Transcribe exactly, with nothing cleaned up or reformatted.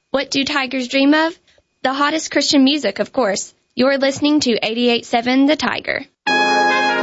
What do tigers dream of? The hottest Christian music, of course. You're listening to eighty-eight point seven The Tiger.